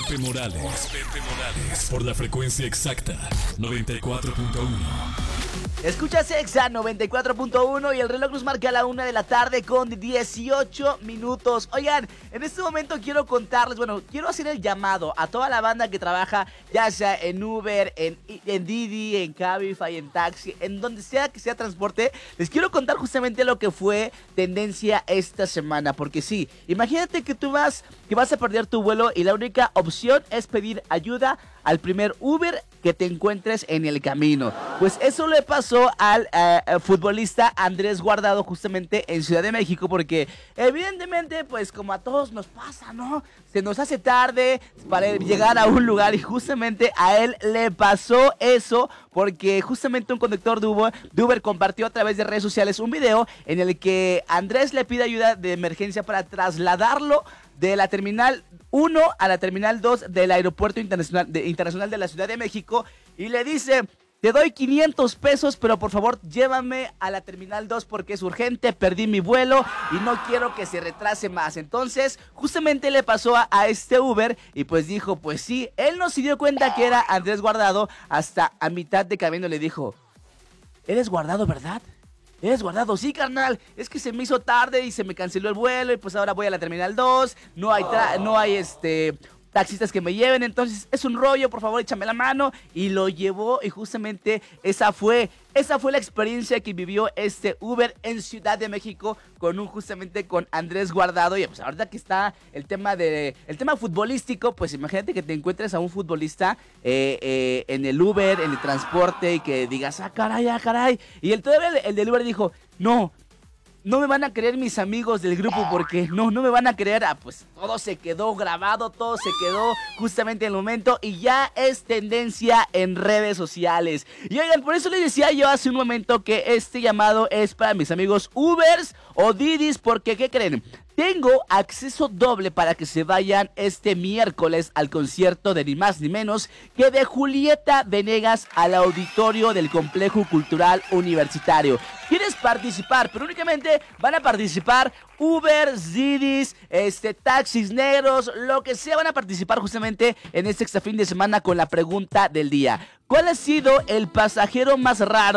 Pepe Morales. Por la frecuencia exacta, 94.1. Escuchas Exa 94.1 y el reloj nos marca la 1 de la tarde con 18 minutos. Oigan, en este momento quiero contarles, quiero hacer el llamado a toda la banda que trabaja, ya sea en Uber, en Didi, en Cabify, en taxi, en donde sea que sea transporte. Les quiero contar justamente lo que fue tendencia esta semana, porque sí, imagínate que vas a perder tu vuelo y la única opción es pedir ayuda al primer Uber que te encuentres en el camino. Pues eso le pasó al futbolista Andrés Guardado justamente en Ciudad de México, porque evidentemente pues como a todos nos pasa, ¿no? Se nos hace tarde para llegar a un lugar y justamente a él le pasó eso, porque justamente un conductor de Uber compartió a través de redes sociales un video en el que Andrés le pide ayuda de emergencia para trasladarlo de la terminal 1 a la terminal 2 del aeropuerto internacional de la Ciudad de México y le dice: te doy 500 pesos, pero por favor llévame a la terminal 2 porque es urgente, perdí mi vuelo y no quiero que se retrase más. Entonces, justamente le pasó a este Uber y pues dijo, pues sí, él no se dio cuenta que era Andrés Guardado hasta a mitad de camino le dijo: ¿eres Guardado, verdad? ¿Eres Guardado? Sí, carnal, es que se me hizo tarde y se me canceló el vuelo y pues ahora voy a la terminal 2, no hay taxistas que me lleven, entonces es un rollo, por favor échame la mano. Y lo llevó y justamente esa fue la experiencia que vivió este Uber en Ciudad de México justamente con Andrés Guardado. Y pues ahorita que está el tema futbolístico, pues imagínate que te encuentres a un futbolista en el Uber, en el transporte y que digas, ah caray. Y todavía el del Uber dijo, no me van a creer mis amigos del grupo porque no me van a creer. Pues todo se quedó grabado, todo se quedó justamente en el momento y ya es tendencia en redes sociales. Y oigan, por eso les decía yo hace un momento que este llamado es para mis amigos Ubers o Didis, porque ¿qué creen? Tengo acceso doble para que se vayan este miércoles al concierto de ni más ni menos que de Julieta Venegas al auditorio del Complejo Cultural Universitario. ¿Quieres participar? Pero únicamente van a participar Uber, Didis, taxis negros, lo que sea, van a participar justamente en este extra fin de semana con la pregunta del día. ¿Cuál ha sido el pasajero más raro